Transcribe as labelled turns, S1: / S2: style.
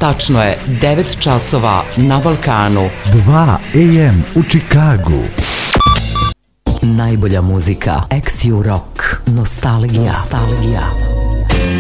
S1: Tačno je 9 časova na Balkanu.
S2: 2 AM u Čikagu.
S1: Najbolja muzika, Ex-Rock, nostalgija.